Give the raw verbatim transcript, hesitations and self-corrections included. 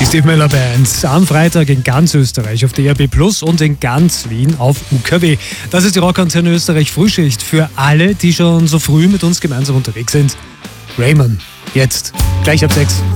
Die Steve Miller Band am Freitag in ganz Österreich auf D A B Plus und in ganz Wien auf U K W. Das ist die Rockantenne Österreich Frühschicht für alle, die schon so früh mit uns gemeinsam unterwegs sind. Raymond, jetzt, gleich ab sechs.